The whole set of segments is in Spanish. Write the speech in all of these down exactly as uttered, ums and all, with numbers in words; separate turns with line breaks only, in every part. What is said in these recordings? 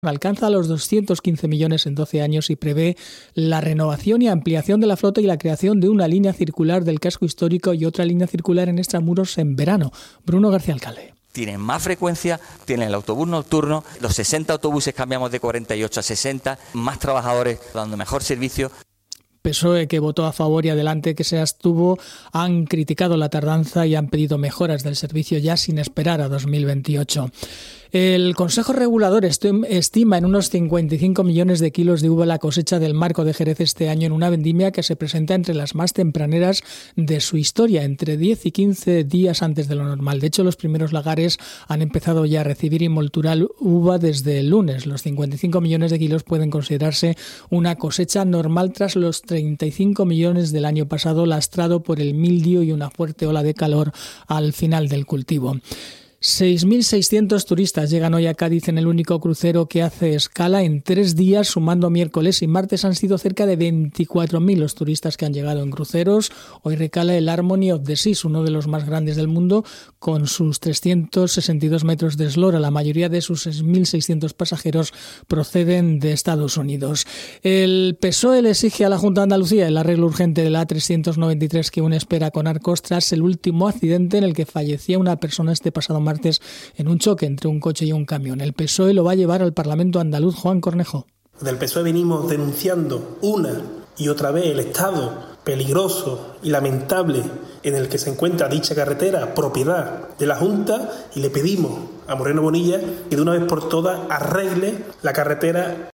alcanza los doscientos quince millones en doce años y prevé la renovación y ampliación de la flota y la creación de una línea circular del casco histórico y otra línea circular en Extramuros en verano. Bruno García Alcalde.
Tienen más frecuencia, tienen el autobús nocturno, los sesenta autobuses cambiamos de cuarenta y ocho a sesenta, más trabajadores dando mejor servicio.
P S O E, que votó a favor, y Adelante, que se abstuvo, han criticado la tardanza y han pedido mejoras del servicio ya sin esperar a dos mil veintiocho. El Consejo Regulador estima en unos cincuenta y cinco millones de kilos de uva la cosecha del Marco de Jerez este año en una vendimia que se presenta entre las más tempraneras de su historia, entre diez y quince días antes de lo normal. De hecho, los primeros lagares han empezado ya a recibir y molturar uva desde el lunes. Los cincuenta y cinco millones de kilos pueden considerarse una cosecha normal tras los treinta y cinco millones del año pasado, lastrado por el mildio y una fuerte ola de calor al final del cultivo. seis mil seiscientos turistas llegan hoy a Cádiz en el único crucero que hace escala en tres días, sumando miércoles y martes. Han sido cerca de veinticuatro mil los turistas que han llegado en cruceros. Hoy recala el Harmony of the Seas, uno de los más grandes del mundo, con sus trescientos sesenta y dos metros de eslora. La mayoría de sus seis mil seiscientos pasajeros proceden de Estados Unidos. El P S O E le exige a la Junta de Andalucía el arreglo urgente de la A trescientos noventa y tres que une Espera con Arcos tras el último accidente en el que fallecía una persona este pasado martes martes en un choque entre un coche y un camión. El P S O E lo va a llevar al Parlamento andaluz. Juan Cornejo.
Del P S O E venimos denunciando una y otra vez el estado peligroso y lamentable en el que se encuentra dicha carretera, propiedad de la Junta, y le pedimos a Moreno Bonilla que de una vez por todas arregle la carretera.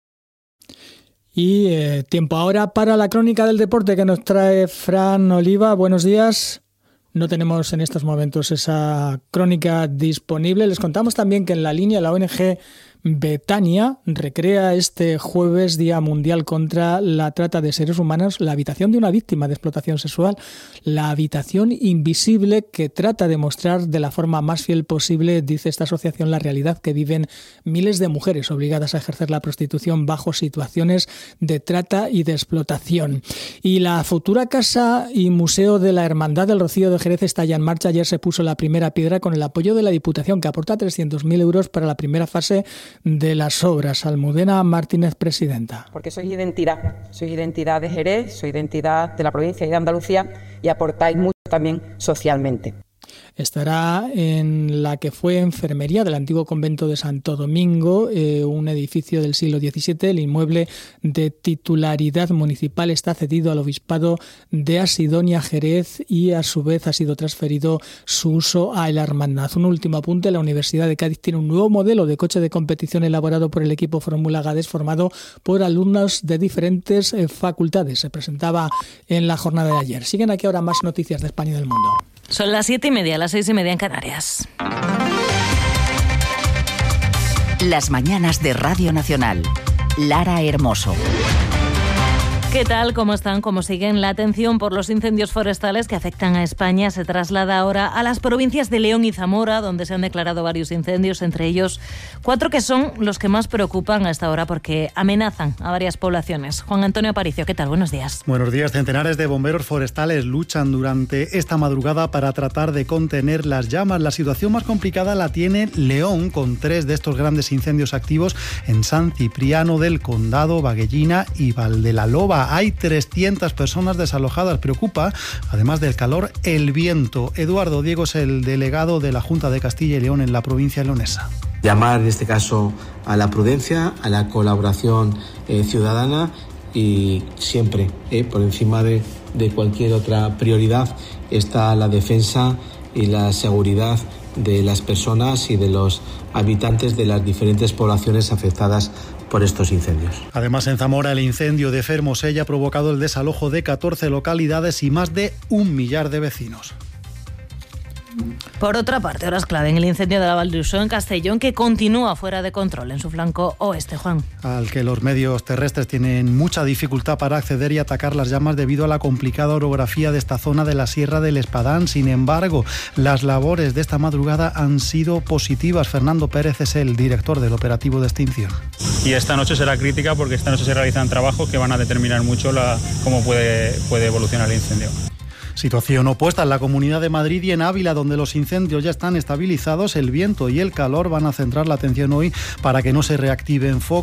Y eh, tiempo ahora para la crónica del deporte que nos trae Fran Oliva. Buenos días. No tenemos en estos momentos esa crónica disponible. Les contamos también que en la línea la O N G Betania recrea este jueves, Día Mundial contra la Trata de Seres Humanos, la habitación de una víctima de explotación sexual, la habitación invisible, que trata de mostrar de la forma más fiel posible, dice esta asociación, la realidad que viven miles de mujeres obligadas a ejercer la prostitución bajo situaciones de trata y de explotación. Y la futura Casa y Museo de la Hermandad del Rocío de Jerez está ya en marcha. Ayer se puso la primera piedra con el apoyo de la Diputación, que aporta trescientos mil euros para la primera fase de las obras. Almudena Martínez, presidenta.
Porque sois identidad, sois identidad de Jerez, sois identidad de la provincia y de Andalucía, y aportáis mucho también socialmente.
Estará en la que fue enfermería del antiguo convento de Santo Domingo, eh, un edificio del siglo diecisiete. El inmueble de titularidad municipal está cedido al Obispado de Asidonia Jerez y a su vez ha sido transferido su uso a la Hermandad. Un último apunte: la Universidad de Cádiz tiene un nuevo modelo de coche de competición elaborado por el equipo Fórmula Gades, formado por alumnos de diferentes eh, facultades. Se presentaba en la jornada de ayer. Siguen aquí ahora más noticias de España y del mundo.
Son las siete y media, las seis y media en Canarias.
Las mañanas de Radio Nacional. Lara Hermoso.
¿Qué tal? ¿Cómo están? ¿Cómo siguen? La atención por los incendios forestales que afectan a España se traslada ahora a las provincias de León y Zamora, donde se han declarado varios incendios, entre ellos cuatro que son los que más preocupan a esta hora porque amenazan a varias poblaciones. Juan Antonio Aparicio, ¿qué tal? Buenos días.
Buenos días. Centenares de bomberos forestales luchan durante esta madrugada para tratar de contener las llamas. La situación más complicada la tiene León, con tres de estos grandes incendios activos en San Cipriano del Condado, Baguellina y Valdelaloba. Hay trescientas personas desalojadas. Preocupa, además del calor, el viento. Eduardo Diego es el delegado de la Junta de Castilla y León en la provincia leonesa.
Llamar en este caso a la prudencia, a la colaboración eh, ciudadana y siempre, eh, por encima de, de cualquier otra prioridad, está la defensa y la seguridad de las personas y de los habitantes de las diferentes poblaciones afectadas por estos incendios.
Además, en Zamora, el incendio de Fermosella ha provocado el desalojo de catorce localidades y más de un millar de vecinos.
Por otra parte, horas clave en el incendio de la Val d'Uixó en Castellón, que continúa fuera de control en su flanco oeste, Juan.
Al que los medios terrestres tienen mucha dificultad para acceder y atacar las llamas debido a la complicada orografía de esta zona de la Sierra del Espadán. Sin embargo, las labores de esta madrugada han sido positivas. Fernando Pérez es el director del operativo de extinción.
Y esta noche será crítica porque esta noche se realizan trabajos que van a determinar mucho la, cómo puede, puede evolucionar el incendio.
Situación opuesta en la Comunidad de Madrid y en Ávila, donde los incendios ya están estabilizados. El viento y el calor van a centrar la atención hoy para que no se reactiven focos.